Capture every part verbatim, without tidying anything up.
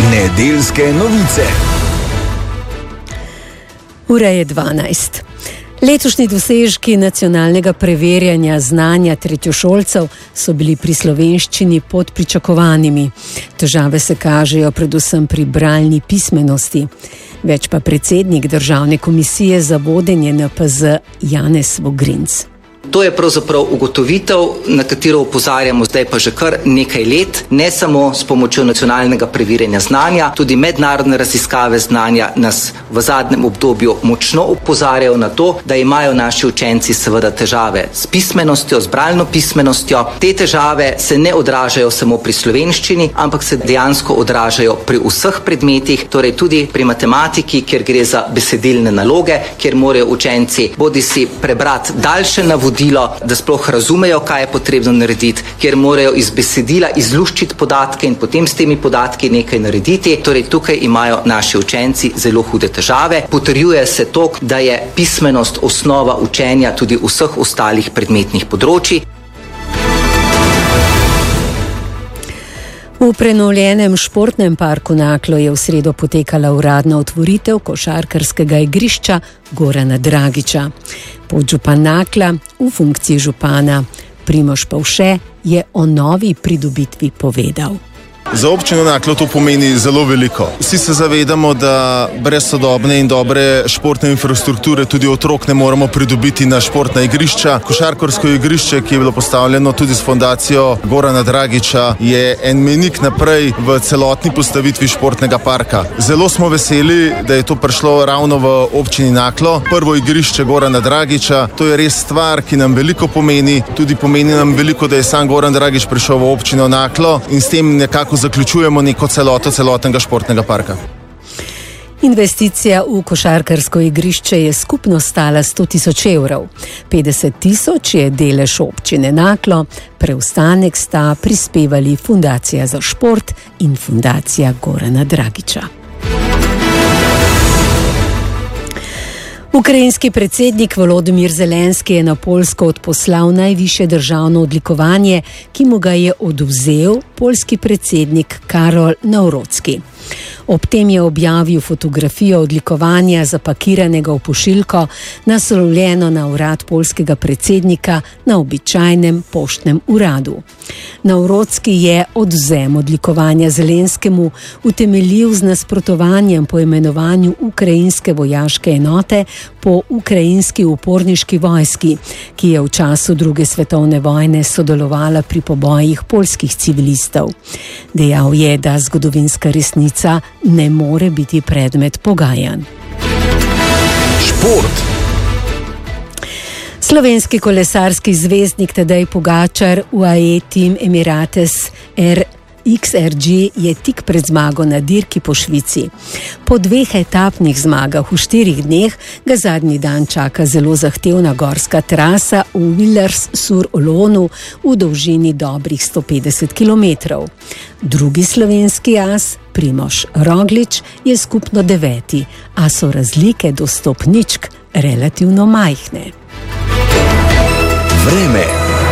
Nedeljske novice. Ura je dvanajst. Letošnji dosežki nacionalnega preverjanja znanja tretjošolcev so bili pri slovenščini pod pričakovanimi. Težave se kažejo predvsem pri bralni pismenosti. Več pa predsednik Državne komisije za vodenje N P Z Janez Vogrinc. To je pravzaprav ugotovitev, na katero opozarjamo zdaj pa že kar nekaj let, ne samo s pomočjo nacionalnega preverjanja znanja, tudi mednarodne raziskave znanja nas v zadnjem obdobju močno opozarjajo na to, da imajo naši učenci seveda težave s pismenostjo, z bralno pismenostjo. Te težave se ne odražajo samo pri slovenščini, ampak se dejansko odražajo pri vseh predmetih, torej tudi pri matematiki, kjer gre za besedilne naloge, kjer morajo učenci bodisi prebrati daljše navodilo, da sploh razumejo, kaj je potrebno narediti, kjer morajo iz besedila izluščiti podatke in potem s temi podatki nekaj narediti. Torej tukaj imajo naši učenci zelo hude težave. Potrjuje se to, da je pismenost osnova učenja tudi vseh ostalih predmetnih področij. V prenovljenem športnem parku Naklo je v sredo potekala uradna otvoritev košarkarskega igrišča Gorana Dragića. Podžupan Nakla v funkciji župana Primož Pavše je o novi pridobitvi povedal. Za občino Naklo to pomeni zelo veliko. Vsi se zavedamo, da brez sodobne in dobre športne infrastrukture tudi otrok ne moremo pridobiti na športna igrišča. Košarkarsko igrišče, ki je bilo postavljeno tudi s fondacijo Gorana Dragića, je en menik naprej v celotni postavitvi športnega parka. Zelo smo veseli, da je to prišlo ravno v občini Naklo. Prvo igrišče Gorana Dragića, to je res stvar, ki nam veliko pomeni. Tudi pomeni nam veliko, da je sam Goran Dragić prišel v občino Naklo in s tem nekako zaključujemo neko celoto celotnega športnega parka. Investicija v košarkarsko igrišče je skupno stala sto tisoč evrov. petdeset tisoč je delež občine Naklo, preostanek sta prispevali Fundacija za šport in Fundacija Gorana Dragića. Ukrajinski predsednik Volodymyr Zelenski je na Poljsko odposlal najvišje državno odlikovanje, ki mu ga je odvzel poljski predsednik Karol Nawrocki. Ob tem je objavil fotografijo odlikovanja zapakiranega v pošiljko, naslovljeno na urad poljskega predsednika na običajnem poštnem uradu. Nawrocki je odvzem odlikovanja Zelenskemu utemeljil z nasprotovanjem po imenovanju ukrajinske vojaške enote po ukrajinski uporniški vojski, ki je v času druge svetovne vojne sodelovala pri pobojih poljskih civilistov. Dejal je, da zgodovinska resnica ne more biti predmet pogajanj. Šport. Slovenski kolesarski zvezdnik Tadej Pogačar v A E Team Emirates X R G je tik pred zmago na dirki po Švici. Po dveh etapnih zmagah v štirih dneh ga zadnji dan čaka zelo zahtevna gorska trasa v Villars-sur-Olonu v dolžini dobrih sto petdeset kilometrov. Drugi slovenski as, Primož Roglič, je skupno deveti, a so razlike do stopničk relativno majhne. Vreme.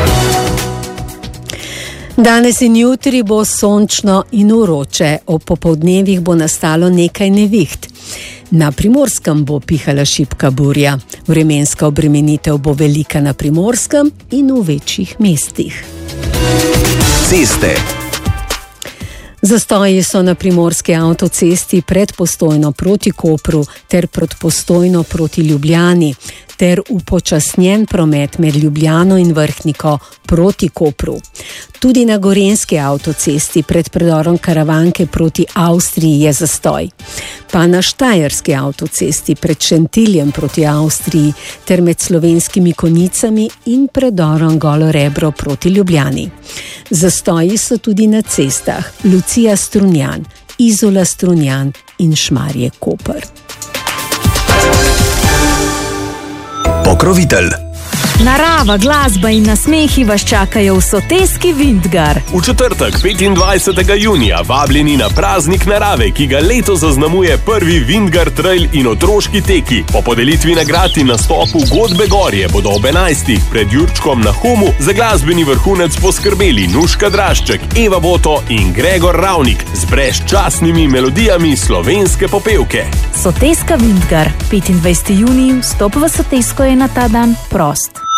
Danes in jutri bo sončno in vroče, ob popoldnevih bo nastalo nekaj neviht. Na Primorskem bo pihala šibka burja, vremenska obremenitev bo velika na Primorskem in v večjih mestih. Ceste. Zastoji so na primorski avtocesti pred Postojno proti Kopru ter pred Postojno proti Ljubljani ter upočasnjen promet med Ljubljano in Vrhniko proti Kopru. Tudi na gorenjski avtocesti pred predorom Karavanke proti Avstriji je zastoj. Pa na štajerski avtocesti pred Šentiljem proti Avstriji ter med Slovenskimi Konjicami in predorom Golo Rebro proti Ljubljani. Zastoji so tudi na cestah Lucija Strunjan, Izola Strunjan in Šmarje Koper. Pokrovitelj. Narava, glasba in nasmehi vas čakajo v Soteski Vintgar. V četrtek, petindvajsetega junija, vabljeni na praznik narave, ki ga letos zaznamuje prvi Vintgar trail in otroški teki. Po podelitvi nagrad in nastopu Godbe Gorje bodo ob enajstih pred Jurčkom na Humu za glasbeni vrhunec poskrbeli Nuška Drašček, Eva Boto in Gregor Ravnik z brezčasnimi melodijami slovenske popevke. Soteska Vintgar, petindvajseti junij, vstop v Sotesko je na ta dan prost.